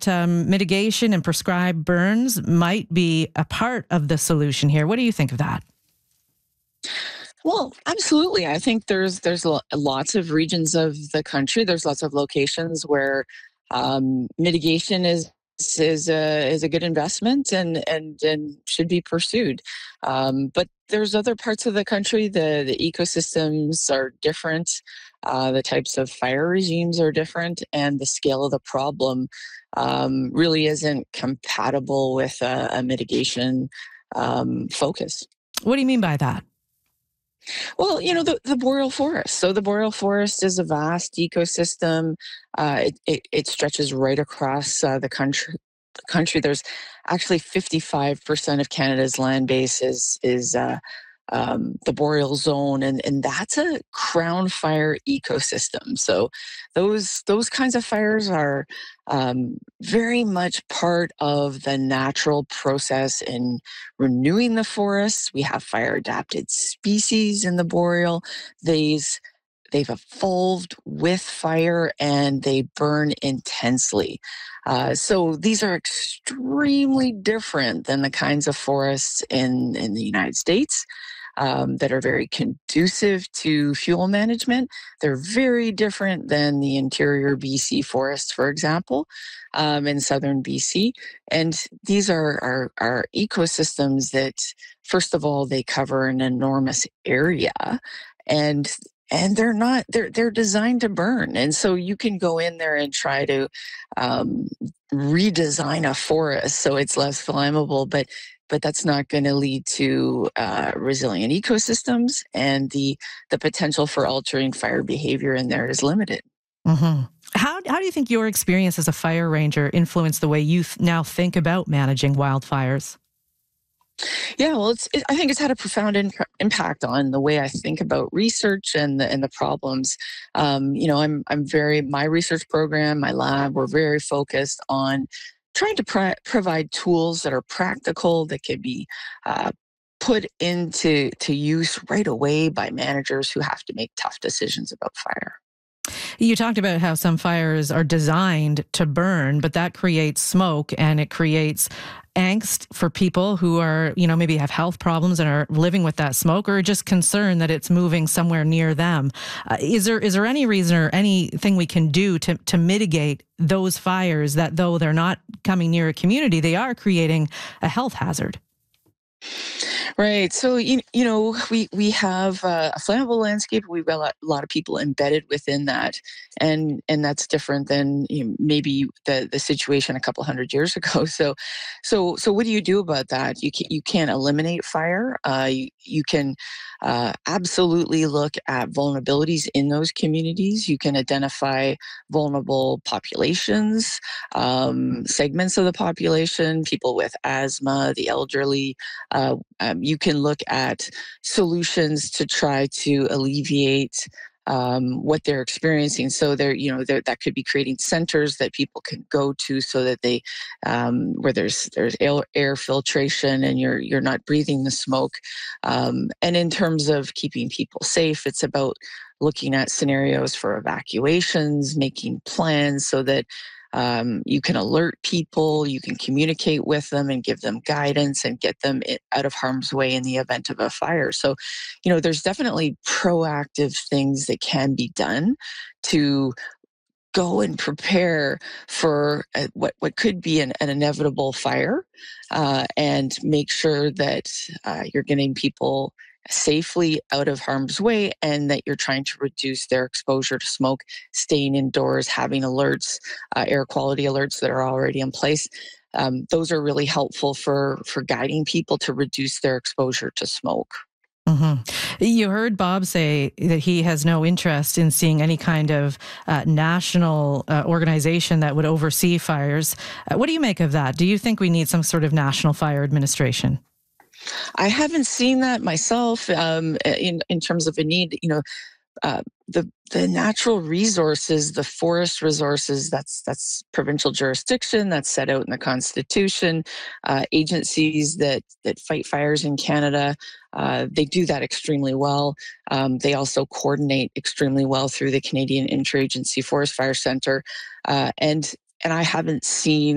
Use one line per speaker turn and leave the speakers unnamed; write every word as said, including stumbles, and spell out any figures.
um, mitigation and prescribed burns might be a part of the solution here. What do you think of that?
Well, absolutely. I think there's there's lo- lots of regions of the country. There's lots of locations where um, mitigation is is a is a good investment and and and should be pursued. Um, but there's other parts of the country. The the ecosystems are different. Uh, the types of fire regimes are different, and the scale of the problem um, really isn't compatible with a, a mitigation um, focus.
What do you mean by that?
Well, you know, the, the boreal forest. So the boreal forest is a vast ecosystem. Uh, it, it, it stretches right across uh, the country. The country. There's actually fifty-five percent of Canada's land base is is uh, um, the boreal zone, and and that's a crown fire ecosystem. So those those kinds of fires are um, very much part of the natural process in renewing the forests. We have fire adapted species in the boreal. These they've evolved with fire and they burn intensely. Uh, so these are extremely different than the kinds of forests in, in the United States um, that are very conducive to fuel management. They're very different than the interior B C forest, for example, um, in southern B C. And these are, are, are ecosystems that, first of all, they cover an enormous area. And and they're not they're they're designed to burn, and so you can go in there and try to um, redesign a forest so it's less flammable, but but that's not going to lead to uh, resilient ecosystems, and the the potential for altering fire behavior in there is limited.
hmm How, how do you think your experience as a fire ranger influenced the way you th- now think about managing wildfires?
Yeah, well, it's it, I think it's had a profound in, impact on the way I think about research and the and the problems. Um, you know, I'm I'm very my research program, my lab, we're very focused on trying to pri- provide tools that are practical that can be uh, put into to use right away by managers who have to make tough decisions about fire.
You talked about how some fires are designed to burn, but that creates smoke and it creates angst for people who are, you know, maybe have health problems and are living with that smoke or are just concerned that it's moving somewhere near them. Uh, is there is there any reason or anything we can do to, to mitigate those fires that though they're not coming near a community, they are creating a health hazard?
Right. So you, you know we we have uh, a flammable landscape. We've got a lot, a lot of people embedded within that, and and that's different than you know, maybe the the situation a couple hundred years ago. So, so so what do you do about that? You can, you can't eliminate fire. Uh, you, you can uh, absolutely look at vulnerabilities in those communities. You can identify vulnerable populations, um, segments of the population, people with asthma, the elderly. Uh, um, you can look at solutions to try to alleviate um, what they're experiencing. So there, you know, there, that could be creating centers that people can go to, so that they, um, where there's there's air, air filtration and you're you're not breathing the smoke. Um, and in terms of keeping people safe, it's about looking at scenarios for evacuations, making plans so that um, you can alert people, you can communicate with them and give them guidance and get them i- out of harm's way in the event of a fire. So, you know, there's definitely proactive things that can be done to go and prepare for uh, what what could be an, an inevitable fire, uh, and make sure that uh, you're getting people safely out of harm's way, and that you're trying to reduce their exposure to smoke, staying indoors, having alerts, uh, air quality alerts that are already in place. Um, those are really helpful for for guiding people to reduce their exposure to smoke.
hmm You heard Bob say that he has no interest in seeing any kind of uh, national uh, organization that would oversee fires. Uh, what do you make of that? Do you think we need some sort of national fire administration?
I haven't seen that myself um, in in terms of a need. You know, uh, the the natural resources, the forest resources, that's that's provincial jurisdiction, that's set out in the Constitution. Uh, agencies that that fight fires in Canada, uh, they do that extremely well. Um, they also coordinate extremely well through the Canadian Interagency Forest Fire Center, uh, and and I haven't seen